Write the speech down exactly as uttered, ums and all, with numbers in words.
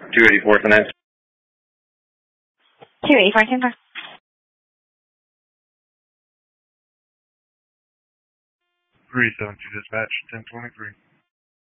two eighty-four tonight. two eighty-four, Timber. three seven two dispatch, ten twenty-three.